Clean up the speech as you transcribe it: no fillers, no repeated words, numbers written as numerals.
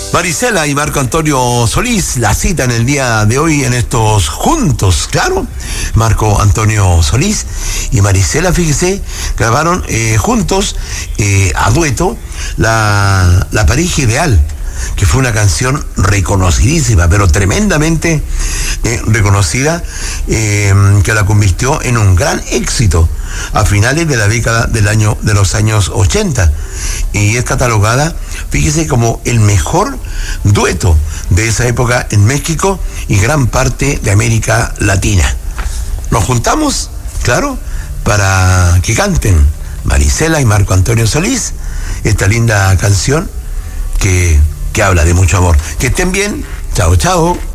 Marisela y Marco Antonio Solís, la cita en el día de hoy en estos juntos, claro. Marco Antonio Solís y Marisela, fíjese, grabaron juntos, a dueto, la pareja ideal, que fue una canción reconocidísima, pero tremendamente reconocida, que la convirtió en un gran éxito a finales de la década de los años 80, y es catalogada, fíjese, como el mejor dueto de esa época en México y gran parte de América Latina. Nos juntamos, claro, para que canten Marisela y Marco Antonio Solís esta linda canción que habla de mucho amor. Que estén bien. Chao, chao.